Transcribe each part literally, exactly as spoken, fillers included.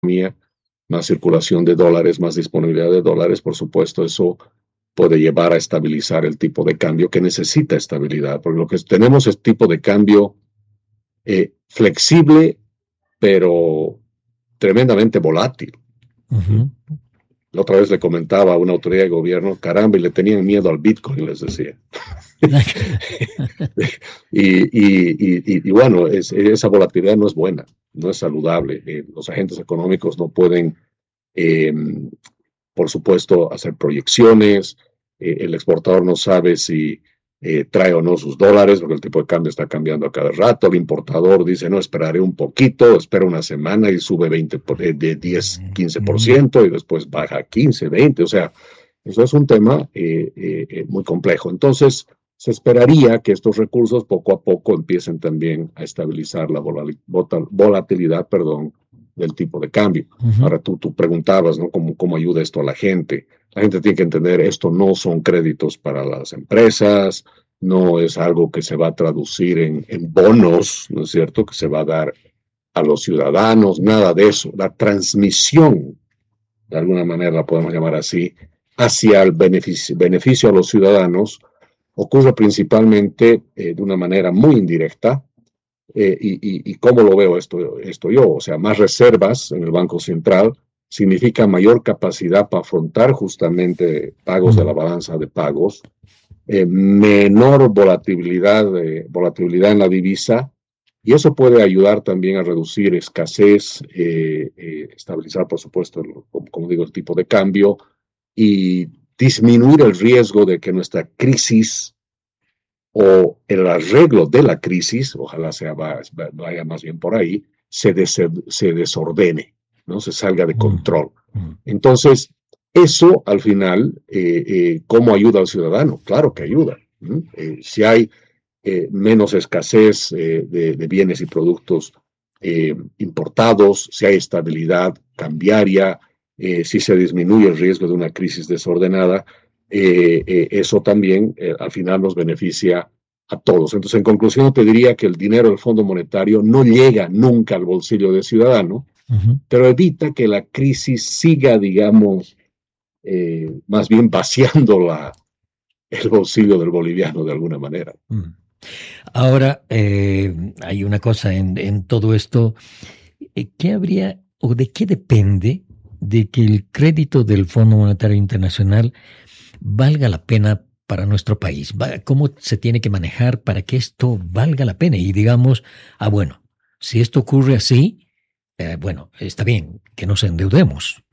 economía, más circulación de dólares, más disponibilidad de dólares, por supuesto, eso puede llevar a estabilizar el tipo de cambio que necesita estabilidad, porque lo que tenemos es tipo de cambio eh, flexible, pero tremendamente volátil. Uh-huh. La otra vez le comentaba a una autoridad de gobierno, caramba, y le tenían miedo al Bitcoin, les decía. y, y, y, y bueno, es, esa volatilidad no es buena, no es saludable. Eh, los agentes económicos no pueden, eh, por supuesto, hacer proyecciones. Eh, el exportador no sabe si eh, trae o no sus dólares, porque el tipo de cambio está cambiando a cada rato. El importador dice, no, esperaré un poquito, espera una semana y sube veinte por, eh, de diez, quince por ciento y después baja quince, veinte. O sea, eso es un tema eh, eh, muy complejo. Entonces, se esperaría que estos recursos poco a poco empiecen también a estabilizar la volatilidad, perdón, del tipo de cambio. Uh-huh. Ahora tú, tú preguntabas, ¿no? ¿Cómo, ¿Cómo ayuda esto a la gente? La gente tiene que entender, esto no son créditos para las empresas, no es algo que se va a traducir en, en bonos, ¿no es cierto?, que se va a dar a los ciudadanos, nada de eso. La transmisión, de alguna manera la podemos llamar así, hacia el beneficio, beneficio a los ciudadanos, ocurre principalmente eh, de una manera muy indirecta. Eh, y, y, y cómo lo veo esto, esto yo, o sea, más reservas en el Banco Central significa mayor capacidad para afrontar justamente pagos de la balanza de pagos, eh, menor volatilidad, eh, volatilidad en la divisa, y eso puede ayudar también a reducir escasez, eh, eh, estabilizar, por supuesto, el, como digo, el tipo de cambio y disminuir el riesgo de que nuestra crisis o el arreglo de la crisis, ojalá sea, vaya más bien por ahí, se, des, se desordene, ¿no? Se salga de control. Entonces, eso al final, eh, eh, ¿cómo ayuda al ciudadano? Claro que ayuda. ¿no? Eh, si hay eh, menos escasez eh, de, de bienes y productos eh, importados, si hay estabilidad cambiaria, eh, si se disminuye el riesgo de una crisis desordenada, Eh, eh, eso también eh, al final nos beneficia a todos. Entonces, en conclusión, te diría que el dinero del Fondo Monetario no llega nunca al bolsillo del ciudadano, uh-huh. pero evita que la crisis siga, digamos, eh, más bien vaciando la, el bolsillo del boliviano de alguna manera. Uh-huh. Ahora, eh, hay una cosa en, en todo esto. ¿Qué habría o de qué depende de que el crédito del Fondo Monetario Internacional valga la pena para nuestro país? ¿Cómo se tiene que manejar para que esto valga la pena? Y digamos, ah, bueno, si esto ocurre así, eh, bueno, está bien, que nos endeudemos.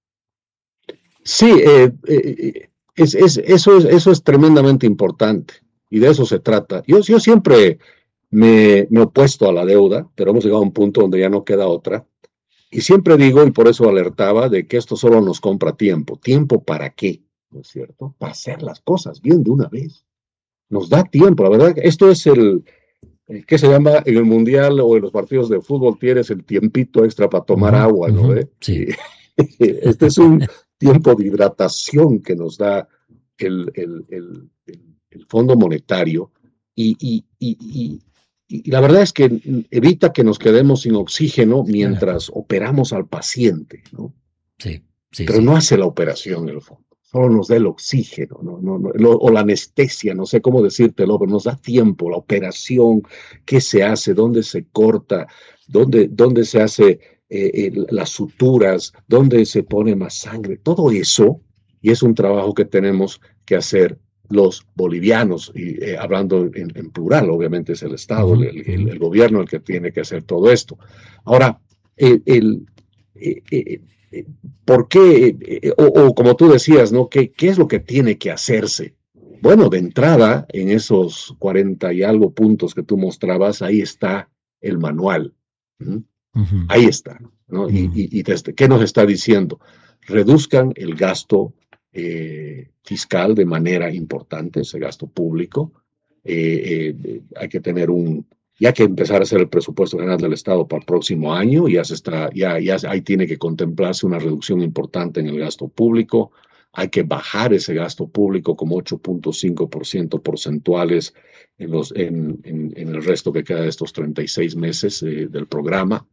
Sí, eh, eh, es, es, eso, es, eso es tremendamente importante y de eso se trata. Yo, yo siempre me, me he opuesto a la deuda, pero hemos llegado a un punto donde ya no queda otra. Y siempre digo, y por eso alertaba, de que esto solo nos compra tiempo. ¿Tiempo para qué? ¿No es cierto? Para hacer las cosas bien de una vez. Nos da tiempo, la verdad. Esto es el, ¿qué se llama? En el Mundial o en los partidos de fútbol tienes el tiempito extra para tomar uh-huh, agua, ¿no? Uh-huh, sí. Este es un tiempo de hidratación que nos da el, el, el, el, el Fondo Monetario y, y, y, y, y la verdad es que evita que nos quedemos sin oxígeno mientras claro. operamos al paciente, ¿no? Sí, sí, Pero sí. no hace la operación en el fondo. Solo nos da el oxígeno, ¿no? No, no, lo, o la anestesia, no sé cómo decírtelo, pero nos da tiempo, la operación, qué se hace, dónde se corta, dónde, dónde se hace eh, eh, las suturas, dónde se pone más sangre, todo eso, y es un trabajo que tenemos que hacer los bolivianos, y eh, hablando en, en plural, obviamente es el Estado, uh-huh, el, el, el gobierno el que tiene que hacer todo esto. Ahora, el... el eh, eh, ¿por qué? Eh, o, o como tú decías, ¿no? ¿Qué, ¿Qué es lo que tiene que hacerse? Bueno, de entrada, en esos cuarenta y algo puntos que tú mostrabas, ahí está el manual. ¿Mm? Uh-huh. Ahí está. ¿no? Uh-huh. Y, y, y desde, ¿qué nos está diciendo? Reduzcan el gasto eh, fiscal de manera importante, ese gasto público. Eh, eh, hay que tener un... Y hay que empezar a hacer el presupuesto general del Estado para el próximo año, ya se está, ya, ya ahí tiene que contemplarse una reducción importante en el gasto público, hay que bajar ese gasto público como ocho punto cinco por ciento porcentuales en, los, en, en, en el resto que queda de estos treinta y seis meses eh, del programa.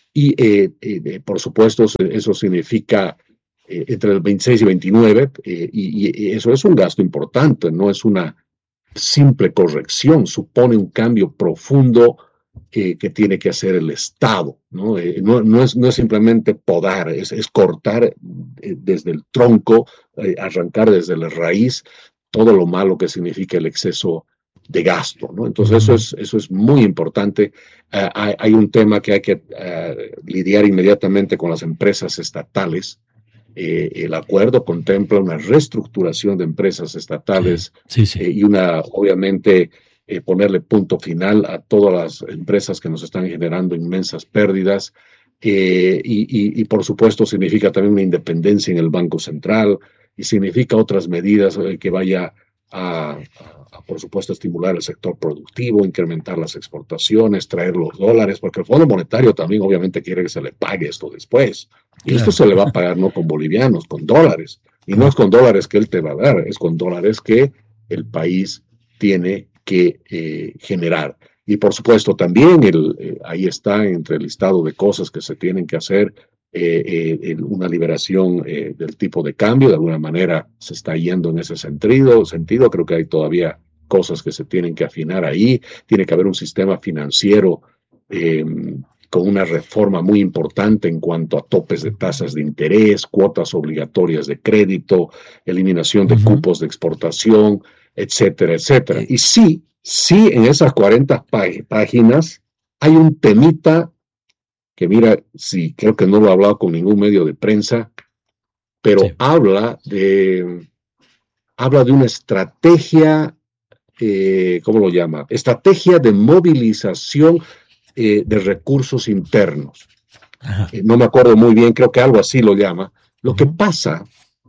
y eh, eh, por supuesto eso significa eh, entre el veintiséis y veintinueve, eh, y, y eso es un gasto importante, no es una simple corrección, supone un cambio profundo eh, que tiene que hacer el Estado, ¿no? Eh, no, no, es, no es simplemente podar, es, es cortar eh, desde el tronco, eh, arrancar desde la raíz todo lo malo que significa el exceso de gasto, ¿no? Entonces eso es, eso es muy importante. Uh, hay, hay un tema que hay que uh, lidiar inmediatamente con las empresas estatales. Eh, el acuerdo contempla una reestructuración de empresas estatales, sí, sí, sí. Eh, y una, obviamente, eh, ponerle punto final a todas las empresas que nos están generando inmensas pérdidas. Eh, y, y, y, por supuesto, significa también una independencia en el Banco Central y significa otras medidas eh, que vaya a, a, a, por supuesto, estimular el sector productivo, incrementar las exportaciones, traer los dólares, porque el Fondo Monetario también, obviamente, quiere que se le pague esto después. Y claro, esto se le va a pagar no con bolivianos, con dólares. Y no es con dólares que él te va a dar, es con dólares que el país tiene que eh, generar. Y por supuesto también el, eh, ahí está entre el listado de cosas que se tienen que hacer eh, eh, una liberación eh, del tipo de cambio. De alguna manera se está yendo en ese sentido, sentido. Creo que hay todavía cosas que se tienen que afinar ahí. Tiene que haber un sistema financiero eh, con una reforma muy importante en cuanto a topes de tasas de interés, cuotas obligatorias de crédito, eliminación de uh-huh. cupos de exportación, etcétera, etcétera. Y sí, sí, en esas cuarenta pá- páginas hay un temita que, mira, sí, creo que no lo he hablado con ningún medio de prensa, pero sí. habla de, habla de una estrategia, eh, ¿cómo lo llama? Estrategia de movilización eh, de recursos internos. Eh, no me acuerdo muy bien, creo que algo así lo llama. Lo uh-huh. que pasa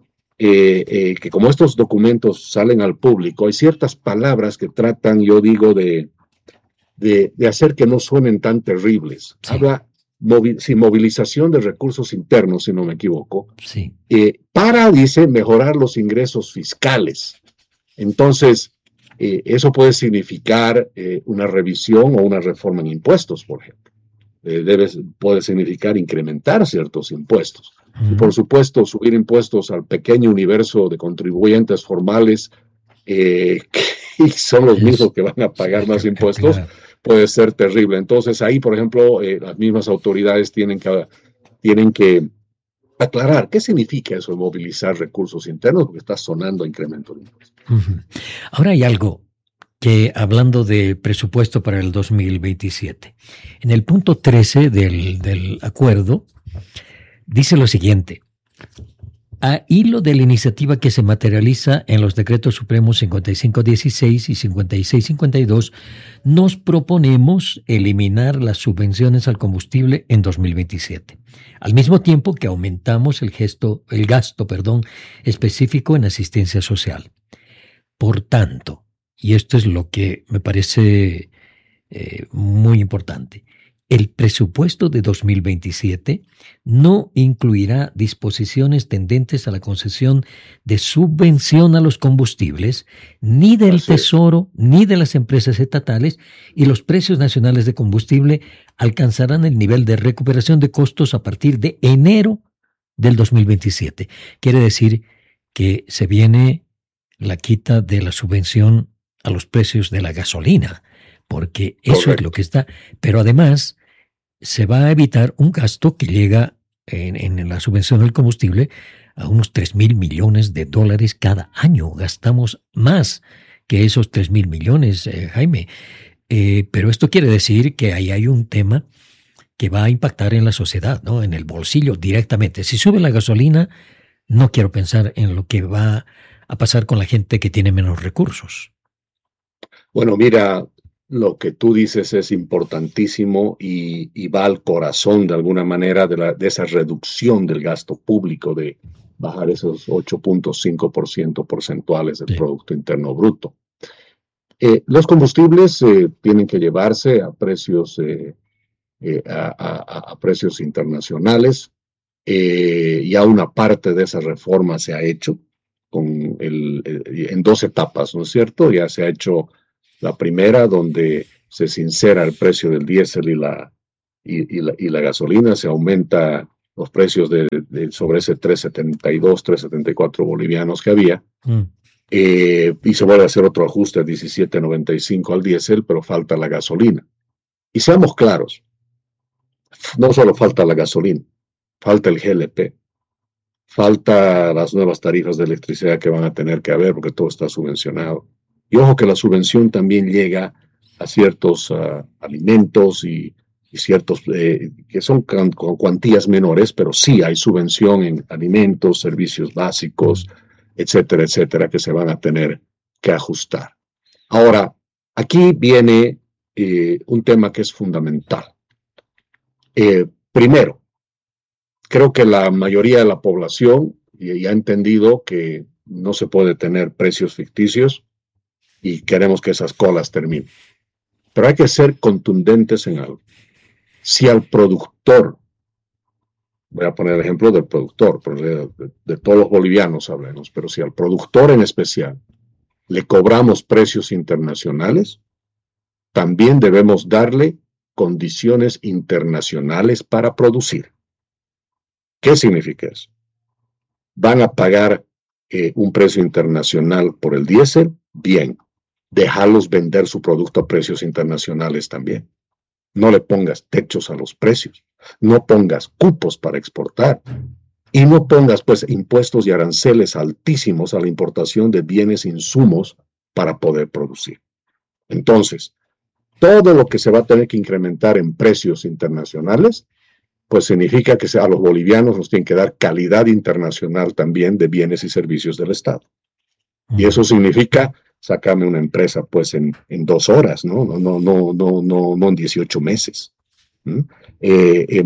Eh, eh, que como estos documentos salen al público, hay ciertas palabras que tratan, yo digo, de, de, de hacer que no suenen tan terribles. Sí. Habla, movi sí, movilización de recursos internos, si no me equivoco, sí. eh, para, dice, mejorar los ingresos fiscales. Entonces, eh, eso puede significar eh, una revisión o una reforma en impuestos, por ejemplo. Eh, debe, puede significar incrementar ciertos impuestos. Y por supuesto, subir impuestos al pequeño universo de contribuyentes formales, eh, que son los mismos que van a pagar más impuestos, claro. puede ser terrible. Entonces, ahí, por ejemplo, eh, las mismas autoridades tienen que, tienen que aclarar qué significa eso de movilizar recursos internos, porque está sonando a incremento de impuestos. Uh-huh. Ahora hay algo que, hablando de presupuesto para el dos mil veintisiete, en el punto trece del, del acuerdo, dice lo siguiente: a hilo de la iniciativa que se materializa en los decretos supremos cincuenta y cinco dieciséis y cincuenta y seis cincuenta y dos, nos proponemos eliminar las subvenciones al combustible en dos mil veintisiete, al mismo tiempo que aumentamos el, gesto, el gasto perdón, específico en asistencia social. Por tanto, y esto es lo que me parece eh, muy importante, el presupuesto de dos mil veintisiete no incluirá disposiciones tendentes a la concesión de subvención a los combustibles, ni del Así Tesoro, es. ni de las empresas estatales, y los precios nacionales de combustible alcanzarán el nivel de recuperación de costos a partir de enero del dos mil veintisiete. Quiere decir que se viene la quita de la subvención a los precios de la gasolina, porque eso Correcto. es lo que está, pero además se va a evitar un gasto que llega en, en la subvención del combustible a unos tres mil millones de dólares cada año. Gastamos más que esos tres mil millones, eh, Jaime. Eh, pero esto quiere decir que ahí hay un tema que va a impactar en la sociedad, ¿no? En el bolsillo directamente. Si sube la gasolina, no quiero pensar en lo que va a pasar con la gente que tiene menos recursos. Bueno, mira, lo que tú dices es importantísimo y, y va al corazón de alguna manera de, la, de esa reducción del gasto público, de bajar esos ocho punto cinco por ciento porcentuales del sí. Producto Interno Bruto. Eh, los combustibles eh, tienen que llevarse a precios, eh, eh, a, a, a precios internacionales. Eh, ya una parte de esa reforma se ha hecho con el, eh, en dos etapas, ¿no es cierto? Ya se ha hecho la primera, donde se sincera el precio del diésel y la, y, y, la, y la gasolina se aumenta los precios de, de sobre ese tres setenta y dos, tres setenta y cuatro bolivianos que había, mm. eh, y se vuelve a hacer otro ajuste a diecisiete noventa y cinco al diésel, pero falta la gasolina. Y seamos claros, no solo falta la gasolina, falta el G L P, falta las nuevas tarifas de electricidad que van a tener que haber porque todo está subvencionado. Y ojo que la subvención también llega a ciertos uh, alimentos y, y ciertos eh, que son con cuantías menores, pero sí hay subvención en alimentos, servicios básicos, etcétera, etcétera, que se van a tener que ajustar. Ahora, aquí viene eh, un tema que es fundamental. Eh, primero, creo que la mayoría de la población ya ha entendido que no se puede tener precios ficticios y queremos que esas colas terminen. Pero hay que ser contundentes en algo. Si al productor, voy a poner el ejemplo del productor, de, de, de todos los bolivianos hablemos, pero si al productor en especial le cobramos precios internacionales, también debemos darle condiciones internacionales para producir. ¿Qué significa eso? ¿Van a pagar eh, un precio internacional por el diésel? Bien, dejarlos vender su producto a precios internacionales también. No le pongas techos a los precios, no pongas cupos para exportar y no pongas pues impuestos y aranceles altísimos a la importación de bienes e insumos para poder producir. Entonces, todo lo que se va a tener que incrementar en precios internacionales, pues significa que a los bolivianos nos tienen que dar calidad internacional también de bienes y servicios del Estado. Y eso significa sacarme una empresa pues en, en dos horas, ¿no? No, no, no, no, no, no en dieciocho meses. ¿Mm? Eh, eh,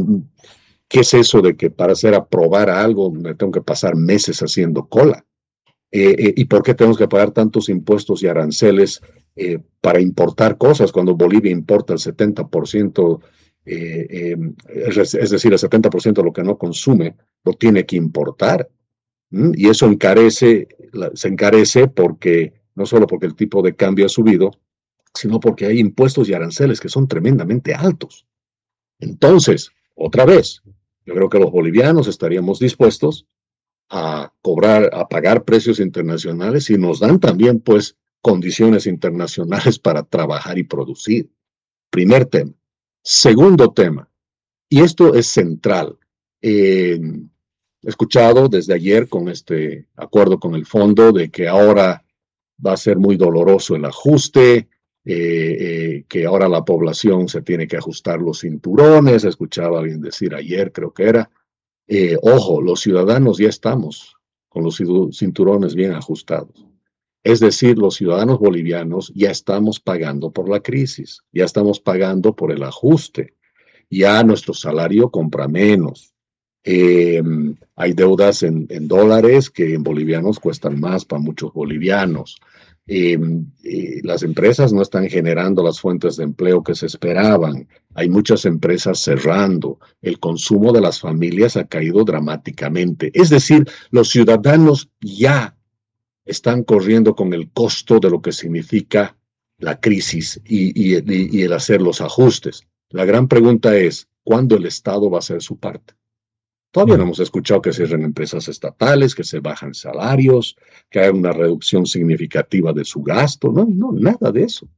¿Qué es eso de que para hacer aprobar algo me tengo que pasar meses haciendo cola? Eh, eh, ¿Y por qué tenemos que pagar tantos impuestos y aranceles eh, para importar cosas cuando Bolivia importa el setenta por ciento? Eh, eh, es, es decir, el setenta por ciento de lo que no consume lo tiene que importar. ¿Mm? Y eso encarece, se encarece porque, no solo porque el tipo de cambio ha subido, sino porque hay impuestos y aranceles que son tremendamente altos. Entonces, otra vez, yo creo que los bolivianos estaríamos dispuestos a cobrar, a pagar precios internacionales y nos dan también, pues, condiciones internacionales para trabajar y producir. Primer tema. Segundo tema, y esto es central. Eh, he escuchado desde ayer con este acuerdo con el fondo de que ahora va a ser muy doloroso el ajuste, eh, eh, que ahora la población se tiene que ajustar los cinturones. Escuchaba a alguien decir ayer, creo que era, eh, ojo, los ciudadanos ya estamos con los cinturones bien ajustados. Es decir, los ciudadanos bolivianos ya estamos pagando por la crisis, ya estamos pagando por el ajuste, ya nuestro salario compra menos. Eh, hay deudas en, en dólares que en bolivianos cuestan más para muchos bolivianos. Eh, eh, las empresas no están generando las fuentes de empleo que se esperaban. Hay muchas empresas cerrando. El consumo de las familias ha caído dramáticamente. Es decir, los ciudadanos ya están corriendo con el costo de lo que significa la crisis y, y, y el hacer los ajustes. La gran pregunta es, ¿cuándo el Estado va a hacer su parte? Todavía no hemos escuchado que cierren empresas estatales, que se bajan salarios, que haya una reducción significativa de su gasto. No, no, nada de eso.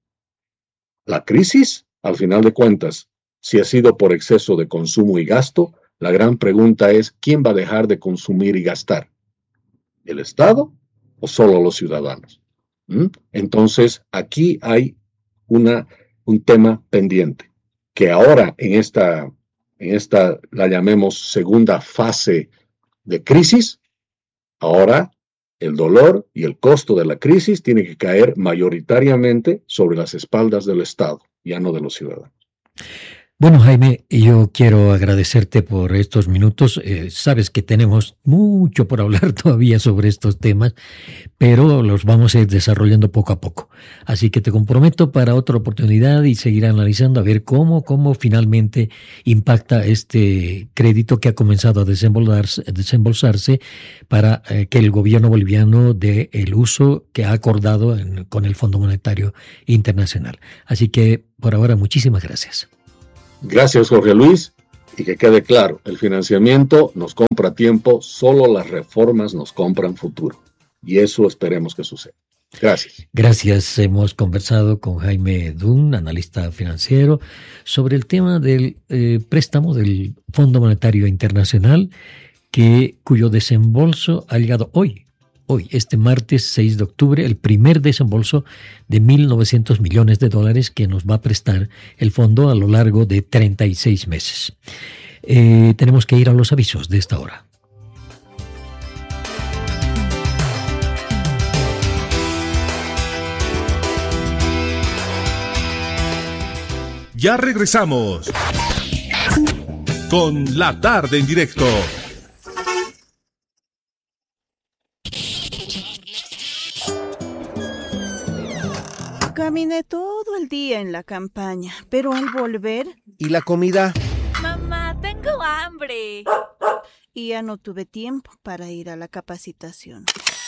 La crisis, al final de cuentas, si ha sido por exceso de consumo y gasto, la gran pregunta es, ¿quién va a dejar de consumir y gastar? ¿El Estado o solo los ciudadanos? ¿Mm? Entonces, aquí hay una, un tema pendiente, que ahora en esta, en esta, la llamemos segunda fase de crisis, ahora el dolor y el costo de la crisis tiene que caer mayoritariamente sobre las espaldas del Estado, ya no de los ciudadanos. Bueno, Jaime, yo quiero agradecerte por estos minutos. Eh, sabes que tenemos mucho por hablar todavía sobre estos temas, pero los vamos a ir desarrollando poco a poco. Así que te comprometo para otra oportunidad y seguir analizando a ver cómo, cómo finalmente impacta este crédito que ha comenzado a desembolsarse, a desembolsarse para eh, que el gobierno boliviano dé el uso que ha acordado en, con el Fondo Monetario Internacional. Así que por ahora, muchísimas gracias. Gracias, Jorge Luis. Y que quede claro, el financiamiento nos compra tiempo, solo las reformas nos compran futuro. Y eso esperemos que suceda. Gracias. Gracias. Hemos conversado con Jaime Dunn, analista financiero, sobre el tema del eh, préstamo del Fondo Monetario Internacional, que, cuyo desembolso ha llegado hoy, hoy, este martes seis de octubre, el primer desembolso de mil novecientos millones de dólares que nos va a prestar el fondo a lo largo de treinta y seis meses. Eh, tenemos que ir a los avisos de esta hora. Ya regresamos con La Tarde en Directo. Caminé todo el día en la campaña, pero al volver... ¿Y la comida? Mamá, tengo hambre. Y ya no tuve tiempo para ir a la capacitación.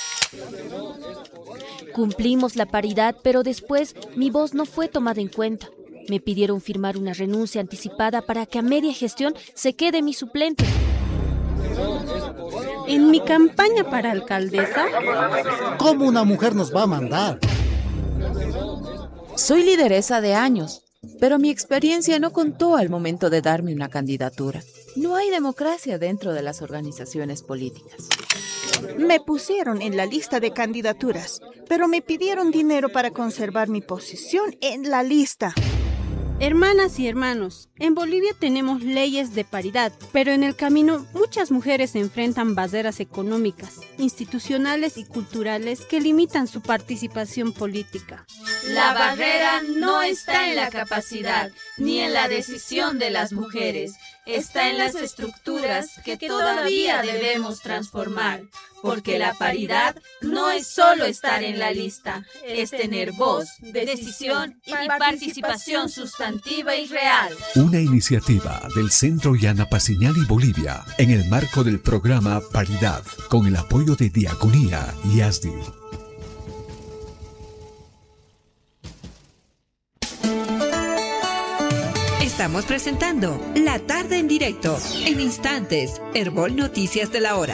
Cumplimos la paridad, pero después mi voz no fue tomada en cuenta. Me pidieron firmar una renuncia anticipada para que a media gestión se quede mi suplente. En mi campaña para alcaldesa... ¿Cómo una mujer nos va a mandar? Soy lideresa de años, pero mi experiencia no contó al momento de darme una candidatura. No hay democracia dentro de las organizaciones políticas. Me pusieron en la lista de candidaturas, pero me pidieron dinero para conservar mi posición en la lista. Hermanas y hermanos, en Bolivia tenemos leyes de paridad, pero en el camino muchas mujeres enfrentan barreras económicas, institucionales y culturales que limitan su participación política. La barrera no está en la capacidad ni en la decisión de las mujeres, está en las estructuras que todavía debemos transformar, porque la paridad no es solo estar en la lista, es tener voz, decisión y participación sustantiva y real. Una iniciativa del Centro Yana Paciñani Bolivia en el marco del programa Paridad, con el apoyo de Diaconía y A S D I. Estamos presentando La Tarde en Directo. En instantes, Herbol Noticias de la Hora.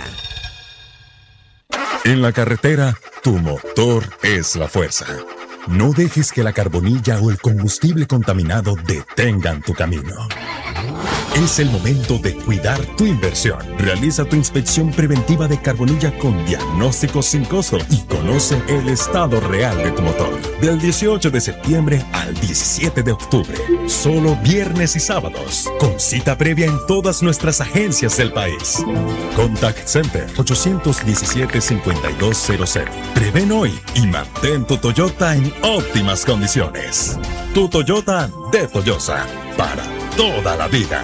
En la carretera, tu motor es la fuerza. No dejes que la carbonilla o el combustible contaminado detengan tu camino. Es el momento de cuidar tu inversión. Realiza tu inspección preventiva de carbonilla con diagnóstico sin costo y conoce el estado real de tu motor. Del dieciocho de septiembre al diecisiete de octubre. Solo viernes y sábados. Con cita previa en todas nuestras agencias del país. Contact Center ocho uno siete, cinco dos cero cero. Prevén hoy y mantén tu Toyota en óptimas condiciones. Tu Toyota de Toyosa. Para toda la vida.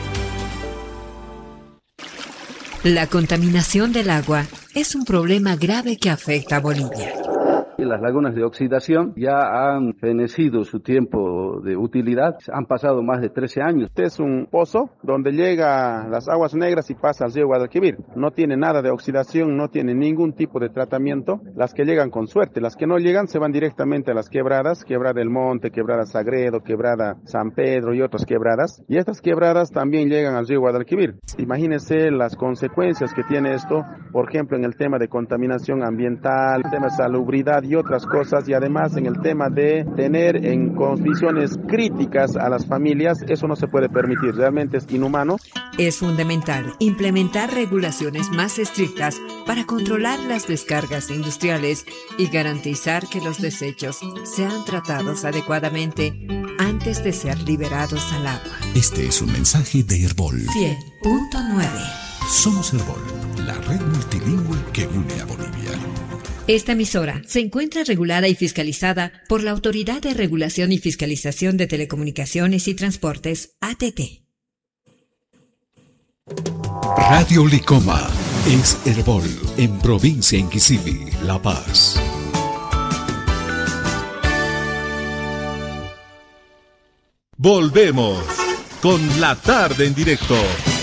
La contaminación del agua es un problema grave que afecta a Bolivia. Las lagunas de oxidación ya han fenecido su tiempo de utilidad, han pasado más de trece años. Este es un pozo donde llega las aguas negras y pasa al río Guadalquivir. No tiene nada de oxidación, no tiene ningún tipo de tratamiento. Las que llegan con suerte, las que no llegan se van directamente a las quebradas, Quebrada del Monte, Quebrada Sagredo, Quebrada San Pedro y otras quebradas. Y estas quebradas también llegan al río Guadalquivir. Imagínense las consecuencias que tiene esto, por ejemplo, en el tema de contaminación ambiental, el tema de salubridad y otras cosas, y además en el tema de tener en condiciones críticas a las familias. Eso no se puede permitir, realmente es inhumano. Es fundamental implementar regulaciones más estrictas para controlar las descargas industriales y garantizar que los desechos sean tratados adecuadamente antes de ser liberados al agua. Este es un mensaje de Herbol. cien punto nueve. Somos Herbol, la red multilingüe que une a Bolivia. Esta emisora se encuentra regulada y fiscalizada por la Autoridad de Regulación y Fiscalización de Telecomunicaciones y Transportes, A T T. Radio Licoma es Herbol en provincia Inquisibi, La Paz. Volvemos con La Tarde en Directo.